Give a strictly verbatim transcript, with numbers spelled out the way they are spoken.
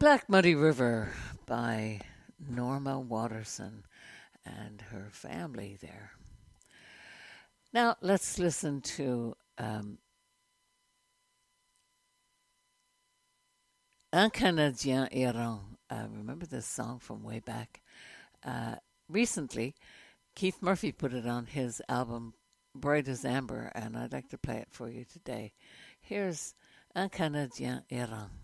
Black Muddy River by Norma Watterson and her family there. Now let's listen to um, Un Canadien Errant. I remember this song from way back. Uh, recently, Keith Murphy put it on his album Bright as Amber, and I'd like to play it for you today. Here's Un Canadien Errant.